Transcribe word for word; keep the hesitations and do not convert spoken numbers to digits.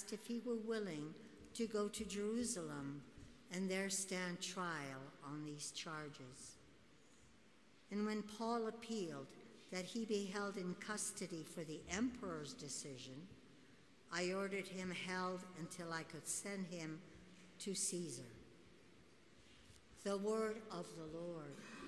asked if he were willing to go to Jerusalem and there stand trial on these charges. And when Paul appealed that he be held in custody for the emperor's decision, I ordered him held until I could send him to Caesar. The word of the Lord.